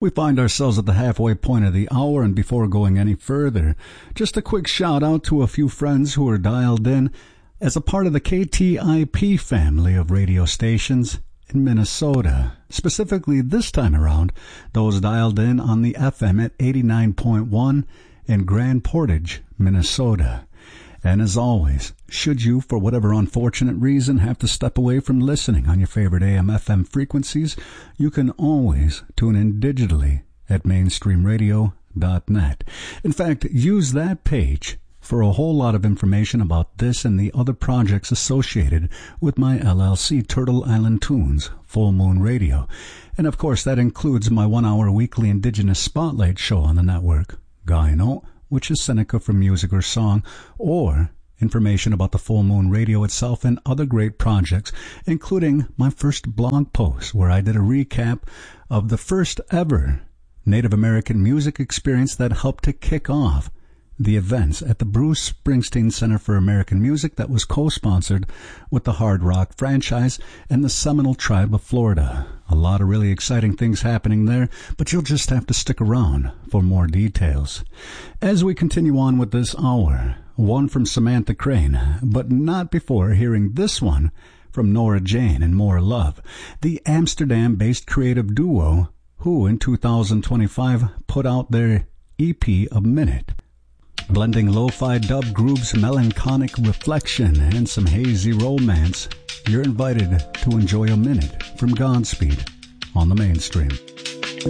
We find ourselves at the halfway point of the hour, and before going any further, just a quick shout out to a few friends who are dialed in as a part of the KTIP family of radio stations in Minnesota. Specifically this time around, those dialed in on the FM at 89.1 in Grand Portage, Minnesota. And as always, should you, for whatever unfortunate reason, have to step away from listening on your favorite AM/FM frequencies, you can always tune in digitally at mainstreamradio.net. In fact, use that page for a whole lot of information about this and the other projects associated with my LLC, Turtle Island Tunes, Full Moon Radio. And of course, that includes my 1-hour weekly Indigenous Spotlight show on the network, Gaino, which is Seneca for music or song, or information about the Full Moon Radio itself and other great projects, including my first blog post where I did a recap of the first ever Native American music experience that helped to kick off the events at the Bruce Springsteen Center for American Music that was co-sponsored with the Hard Rock franchise and the Seminole Tribe of Florida. A lot of really exciting things happening there, but you'll just have to stick around for more details. As we continue on with this hour, one from Samantha Crane, but not before hearing this one from Nora Jane and More Love, the Amsterdam-based creative duo who in 2025 put out their EP A Minute. Blending lo-fi dub grooves, melancholic reflection, and some hazy romance, you're invited to enjoy A Minute from Godspeed on the Mainstream.